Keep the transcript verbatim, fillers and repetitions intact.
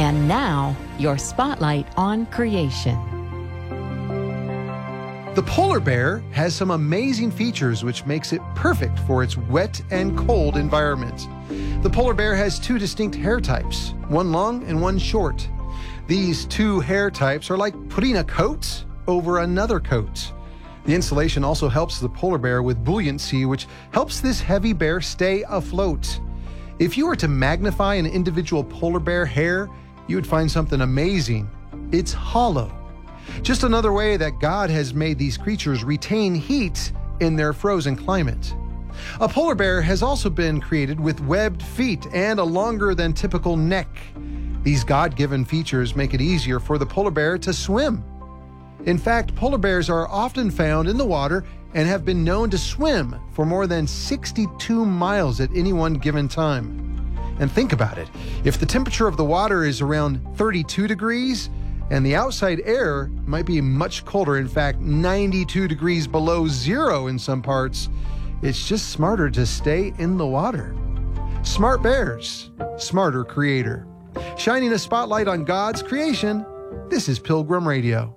And now, your spotlight on creation. The polar bear has some amazing features which makes it perfect for its wet and cold environment. The polar bear has two distinct hair types, one long and one short. These two hair types are like putting a coat over another coat. The insulation also helps the polar bear with buoyancy, which helps this heavy bear stay afloat. If you were to magnify an individual polar bear hair, you would find something amazing. It's hollow. Just another way that God has made these creatures retain heat in their frozen climate. A polar bear has also been created with webbed feet and a longer than typical neck. These God-given features make it easier for the polar bear to swim. In fact, polar bears are often found in the water and have been known to swim for more than sixty-two miles at any one given time. And think about it. If the temperature of the water is around thirty-two degrees, and the outside air might be much colder, in fact, ninety-two degrees below zero in some parts, it's just smarter to stay in the water. Smart bears, smarter creator. Shining a spotlight on God's creation, this is Pilgrim Radio.